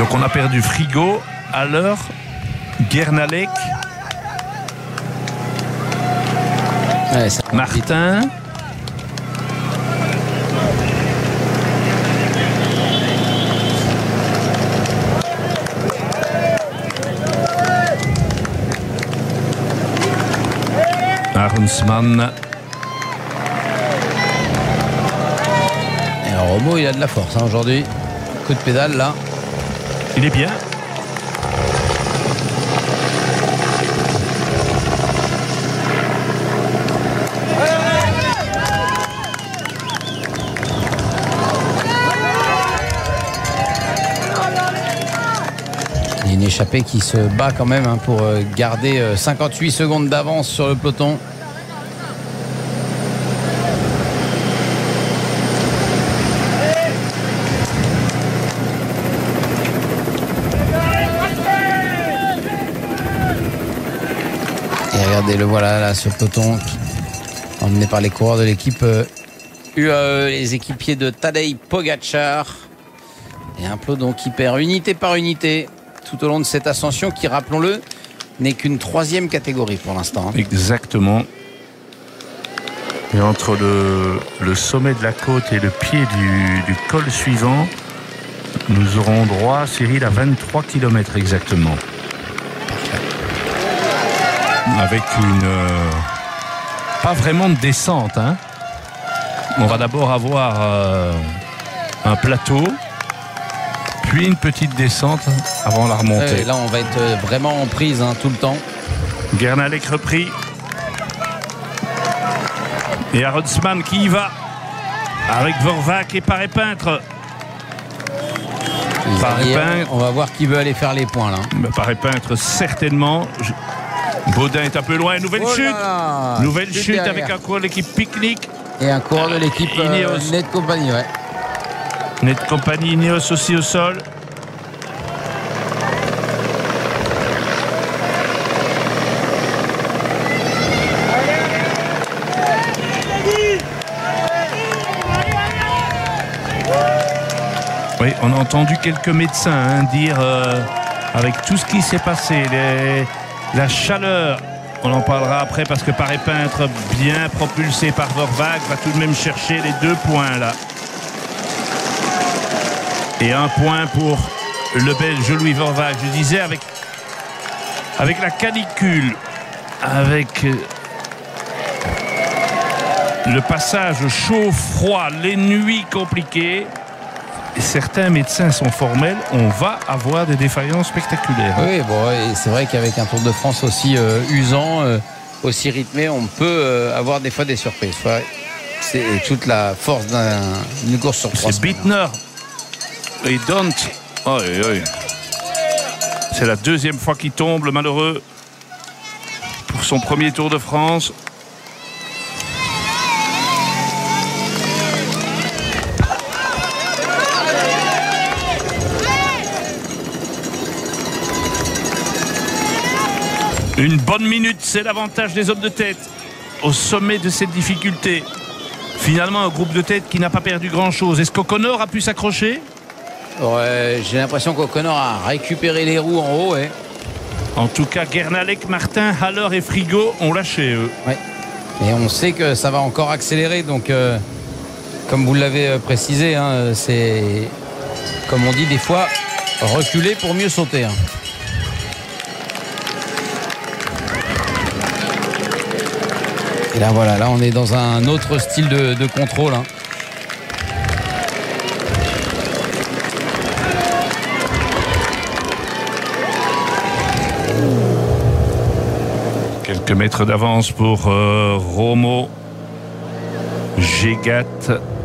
Donc on a perdu Frigo, Haller, Guernalec, Martin. Arnsman. Et Romo, il a de la force aujourd'hui. Coup de pédale là. Il est bien. Il y a une échappée qui se bat quand même pour garder 58 secondes d'avance sur le peloton. Et regardez, le voilà là, ce peloton emmené par les coureurs de l'équipe UAE, les équipiers de Tadej Pogačar. Et un peloton qui perd unité par unité tout au long de cette ascension qui, rappelons-le, n'est qu'une 3e catégorie pour l'instant. Exactement. Et entre le sommet de la côte et le pied du col suivant, nous aurons droit, Cyril, à 23 km exactement. Avec pas vraiment de descente. Hein. On va d'abord avoir un plateau, puis une petite descente avant la remontée. Là, on va être vraiment en prise tout le temps. Guernalec repris. Et Aronsman qui y va avec Vorvac et Paré-Peintre. On va voir qui veut aller faire les points là. Paré-Peintre certainement. Baudin est un peu loin. Nouvelle chute. Nouvelle chute avec un coureur de l'équipe Picnic. Et un coureur de l'équipe Net Company. Ouais. Net Company, Ineos aussi au sol. Oui, on a entendu quelques médecins dire, avec tout ce qui s'est passé, la chaleur, on en parlera après parce que Paré-Peintre, bien propulsé par Vorvac, va tout de même chercher les 2 points là. Et 1 point pour le Belge Louis Vorvac. Je disais, avec la canicule, avec le passage chaud-froid, les nuits compliquées, certains médecins sont formels, on va avoir des défaillances spectaculaires. Oui, bon, et c'est vrai qu'avec un Tour de France aussi usant, aussi rythmé, on peut avoir des fois des surprises. Ouais. C'est toute la force d'une course sur 3 semaines. C'est Bittner et Dont. C'est la 2e fois qu'il tombe, le malheureux, pour son premier Tour de France. Une bonne minute, c'est l'avantage des hommes de tête au sommet de cette difficulté. Finalement, un groupe de tête qui n'a pas perdu grand-chose. Est-ce qu'O'Connor a pu s'accrocher? Ouais, j'ai l'impression qu'O'Connor a récupéré les roues en haut. Ouais. En tout cas, Guernalec, Martin, Haller et Frigo ont lâché, eux. Ouais. Et on sait que ça va encore accélérer. Donc, comme vous l'avez précisé, c'est, comme on dit des fois, reculer pour mieux sauter. Et là, voilà, là, on est dans un autre style de contrôle. Quelques mètres d'avance pour Romo, Gégat